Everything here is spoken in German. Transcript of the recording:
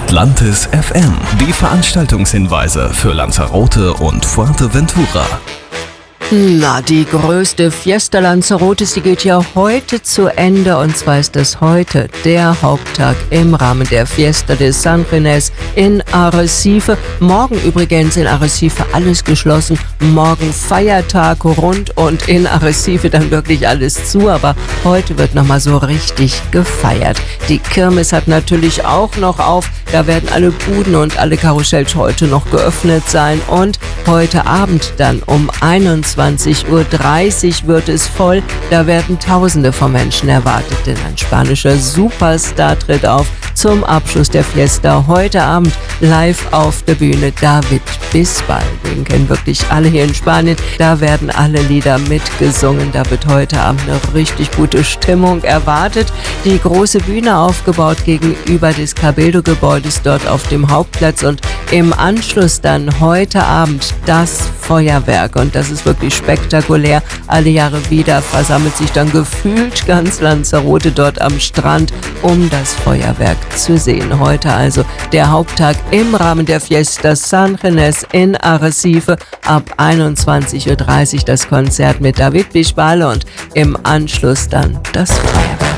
Atlantis FM. Die Veranstaltungshinweise für Lanzarote und Fuerteventura. Na, die größte Fiesta Lanzarotes, die geht ja heute zu Ende, und zwar ist das heute der Haupttag im Rahmen der Fiesta de San Ginés in Arrecife. Morgen übrigens in Arrecife alles geschlossen, morgen Feiertag rund und in Arrecife dann wirklich alles zu, aber heute wird nochmal so richtig gefeiert. Die Kirmes hat natürlich auch noch auf, da werden alle Buden und alle Karussells heute noch geöffnet sein, und heute Abend dann um 21:30 Uhr wird es voll. Da werden Tausende von Menschen erwartet, denn ein spanischer Superstar tritt auf zum Abschluss der Fiesta. Heute Abend live auf der Bühne David Bisbal. Den kennen wirklich alle hier in Spanien. Da werden alle Lieder mitgesungen. Da wird heute Abend eine richtig gute Stimmung erwartet. Die große Bühne aufgebaut gegenüber des Cabildo-Gebäudes dort auf dem Hauptplatz, und im Anschluss dann heute Abend das Feuerwerk, und das ist wirklich spektakulär. Alle Jahre wieder versammelt sich dann gefühlt ganz Lanzarote dort am Strand, um das Feuerwerk zu sehen. Heute also der Haupttag im Rahmen der Fiesta San Ginés in Arrecife. Ab 21:30 Uhr das Konzert mit David Bisbal und im Anschluss dann das Feuerwerk.